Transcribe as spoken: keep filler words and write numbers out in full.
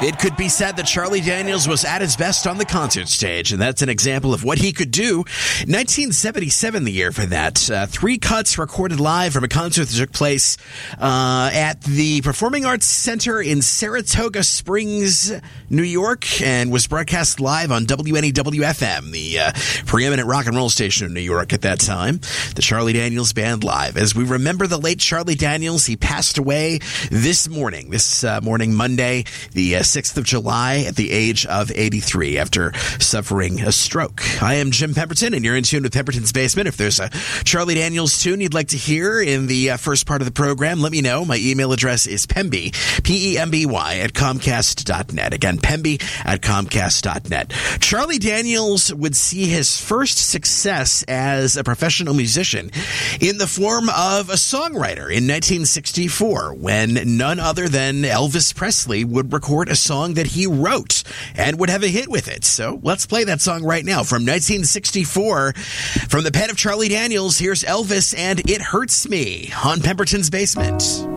It could be said that Charlie Daniels was at his best on the concert stage, and that's an example of what he could do. nineteen seventy-seven, the year for that. Uh, three cuts recorded live from a concert that took place uh, at the Performing Arts Center in Saratoga Springs, New York, and was broadcast live on W N E W F M, the uh, preeminent rock and roll station of New York at that time. The Charlie Daniels Band live. As we remember the late Charlie Daniels, he passed away this morning, this uh, morning, Monday, the uh, sixth of July, at the age of eighty-three after suffering a stroke. I am Jim Pemberton, and you're in tune with Pemberton's Basement. If there's a Charlie Daniels tune you'd like to hear in the uh, first part of the program, let me know. My email address is pemby, P E M B Y, at comcast dot net. Again, pemby at comcast dot net. Charlie Daniels would see his first success as a professional musician in the form of a songwriter in nineteen sixty-four, when none other than Elvis Presley would record a song that he wrote and would have a hit with it. So let's play that song right now from nineteen sixty-four. From the pen of Charlie Daniels, here's Elvis and It Hurts Me on Pemberton's Basement.